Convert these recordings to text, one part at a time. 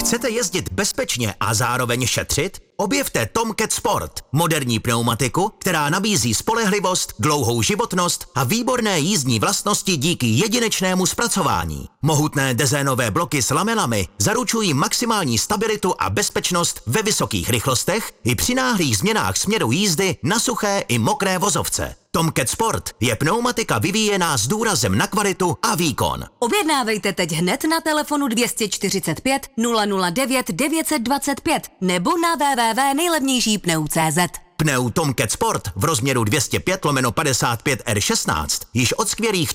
Chcete jezdit bezpečně a zároveň šetřit? Objevte Tomcat Sport, moderní pneumatiku, která nabízí spolehlivost, dlouhou životnost a výborné jízdní vlastnosti díky jedinečnému zpracování. Mohutné dezénové bloky s lamelami zaručují maximální stabilitu a bezpečnost ve vysokých rychlostech i při náhlých změnách směru jízdy na suché i mokré vozovce. Tomcat Sport je pneumatika vyvíjená s důrazem na kvalitu a výkon. Objednávejte teď hned na telefonu 245 009 925 nebo na www.nejlevnějšípneu.cz. Pneu Tomcat Sport v rozměru 205/55 R16 již od skvělých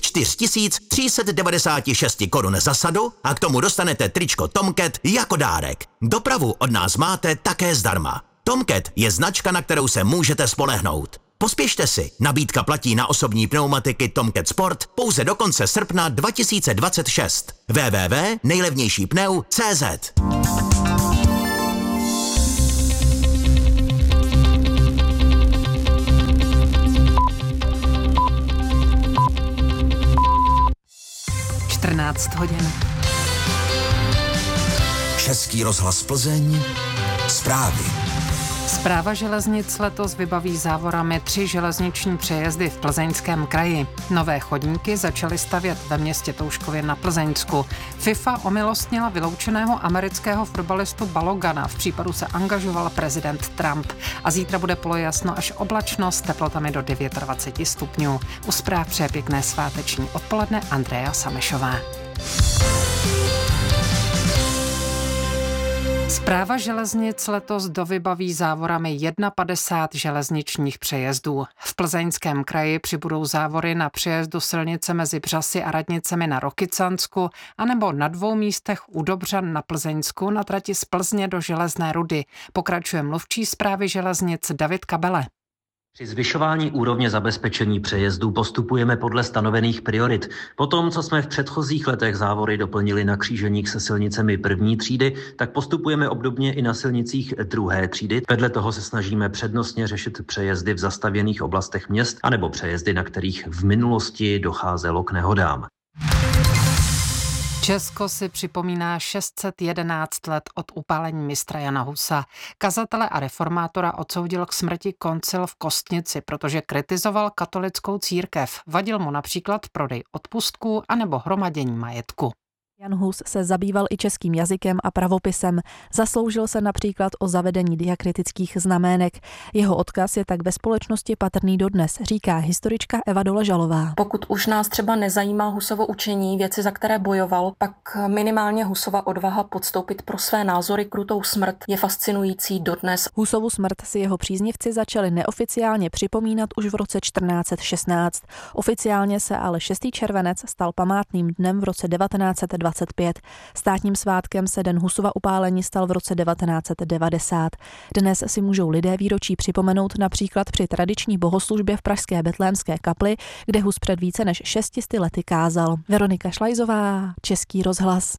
4396 korun za sadu a k tomu dostanete tričko Tomcat jako dárek. Dopravu od nás máte také zdarma. Tomcat je značka, na kterou se můžete spolehnout. Pospěšte si, nabídka platí na osobní pneumatiky Tomcat Sport pouze do konce srpna 2026. www.nejlevnějšípneu.cz. hodin. Český rozhlas Plzeň. Zprávy. Správa železnic letos vybaví závorami 3 železniční přejezdy v Plzeňském kraji. Nové chodníky začaly stavět ve městě Touškově na Plzeňsku. FIFA omilostnila vyloučeného amerického fotbalistu Balogana. V případu se angažoval prezident Trump. A zítra bude polojasno až oblačno s teplotami do 29 stupňů. U zpráv přeje pěkné sváteční odpoledne Andrea Samešová. Správa železnic letos dovybaví závorami 51 železničních přejezdů. V Plzeňském kraji přibudou závory na přejezdu silnice mezi Břasy a Radnicemi na Rokycansku anebo na 2 místech u Dobřan na Plzeňsku na trati z Plzně do Železné Rudy. Pokračuje mluvčí správy železnic David Kabele. Při zvyšování úrovně zabezpečení přejezdů postupujeme podle stanovených priorit. Po tom, co jsme v předchozích letech závory doplnili na kříženích se silnicemi 1. třídy, tak postupujeme obdobně i na silnicích 2. třídy. Vedle toho se snažíme přednostně řešit přejezdy v zastavěných oblastech měst anebo přejezdy, na kterých v minulosti docházelo k nehodám. Česko si připomíná 611 let od upálení mistra Jana Husa. Kazatele a reformátora odsoudil k smrti koncil v Kostnici, protože kritizoval katolickou církev. Vadil mu například prodej odpustků anebo hromadění majetku. Jan Hus se zabýval i českým jazykem a pravopisem. Zasloužil se například o zavedení diakritických znamének. Jeho odkaz je tak ve společnosti patrný dodnes, říká historička Eva Doležalová. Pokud už nás třeba nezajímá Husovo učení, věci, za které bojoval, pak minimálně Husova odvaha podstoupit pro své názory krutou smrt je fascinující dodnes. Husovu smrt si jeho příznivci začali neoficiálně připomínat už v roce 1416. Oficiálně se ale 6. červenec stal památným dnem v roce 1925. Státním svátkem se den Husova upálení stal v roce 1990. Dnes si můžou lidé výročí připomenout například při tradiční bohoslužbě v pražské Betlémské kapli, kde Hus před více než 600 lety kázal. Veronika Šlajzová, Český rozhlas.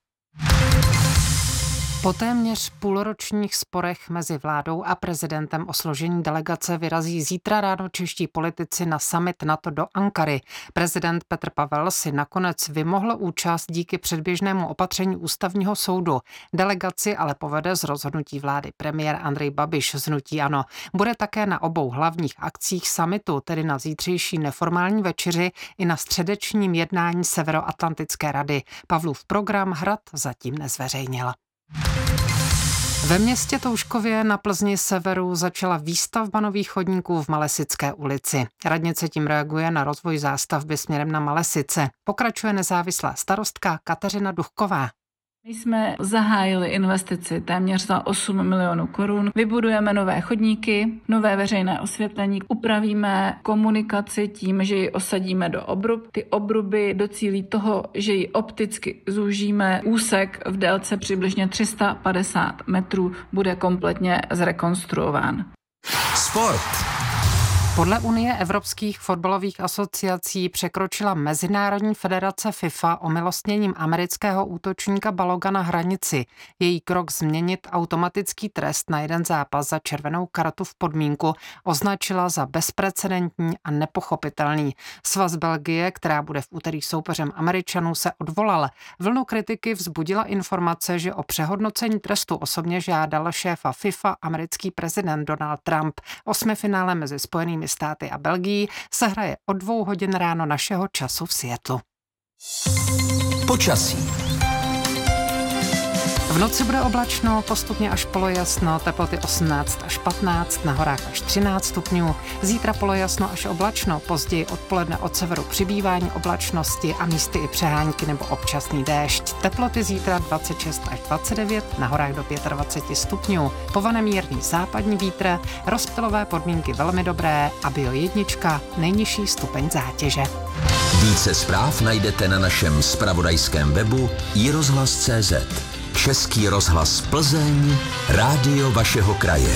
Po téměř půlročních sporech mezi vládou a prezidentem o složení delegace vyrazí zítra ráno čeští politici na summit NATO do Ankary. Prezident Petr Pavel si nakonec vymohl účast díky předběžnému opatření ústavního soudu. Delegaci ale povede z rozhodnutí vlády premiér Andrej Babiš z hnutí ANO. Bude také na obou hlavních akcích summitu, tedy na zítřejší neformální večeři i na středečním jednání Severoatlantické rady. Pavlův program Hrad zatím nezveřejnil. Ve městě Touškově na Plzni severu začala výstavba nových chodníků v Malesické ulici. Radnice tím reaguje na rozvoj zástavby směrem na Malesice. Pokračuje nezávislá starostka Kateřina Duchková. My jsme zahájili investici téměř za 8 milionů korun. Vybudujeme nové chodníky, nové veřejné osvětlení, upravíme komunikaci tím, že ji osadíme do obrub. Ty obruby docílí toho, že ji opticky zúžíme. Úsek v délce přibližně 350 metrů bude kompletně zrekonstruován. Sport. Podle Unie evropských fotbalových asociací překročila Mezinárodní federace FIFA omilostněním amerického útočníka Balogana hranici. Její krok změnit automatický trest na jeden zápas za červenou kartu v podmínku označila za bezprecedentní a nepochopitelný. Svaz Belgie, která bude v úterý soupeřem Američanů, se odvolal. Vlnu kritiky vzbudila informace, že o přehodnocení trestu osobně žádal šéfa FIFA americký prezident Donald Trump. Osmifinále mezi Spojenými státy a Belgií se hraje od 2 hodin ráno našeho času v Seattlu. Počasí. V noci bude oblačno, postupně až polojasno, teploty 18 až 15, na horách až 13 stupňů. Zítra polojasno až oblačno, později odpoledne od severu přibývání oblačnosti a místy i přehánky nebo občasný déšť. Teploty zítra 26 až 29, na horách do 25 stupňů. Povane mírný západní vítr, rozptylové podmínky velmi dobré a Bio1 nejnižší stupeň zátěže. Více zpráv najdete na našem zpravodajském webu iRozhlas.cz. Český rozhlas Plzeň, rádio vašeho kraje.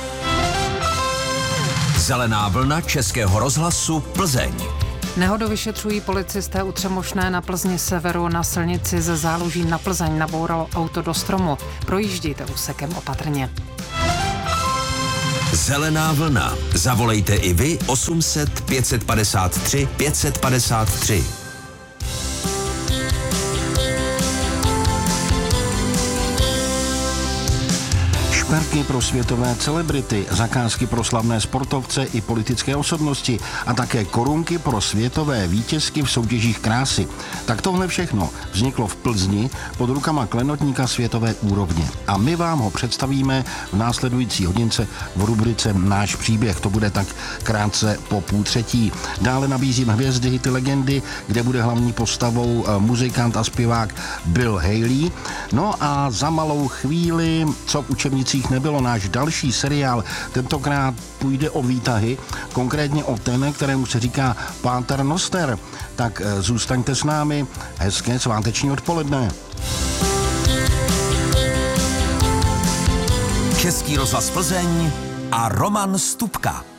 Zelená vlna Českého rozhlasu Plzeň. Nehodu vyšetřují policisté u Třemošné na Plzni severu. Na silnici ze Záluží na Plzeň nabouralo auto do stromu. Projíždějte úsekem opatrně. Zelená vlna. Zavolejte i vy 800 553 553. Šperky pro světové celebrity, zakázky pro slavné sportovce i politické osobnosti a také korunky pro světové vítězky v soutěžích krásy. Tak tohle všechno vzniklo v Plzni pod rukama klenotníka světové úrovně. A my vám ho představíme v následující hodince v rubrice Náš příběh. To bude tak krátce po 2:30. Dále nabízím hvězdy, hity, legendy, kde bude hlavní postavou muzikant a zpěvák Bill Haley. No a za malou chvíli, co v učebnicích nebylo, náš další seriál, tentokrát půjde o výtahy, konkrétně o ten, kterému se říká Páter Noster. Tak zůstaňte s námi, hezké sváteční odpoledne. Český rozhlas Plzeň a Roman Stupka.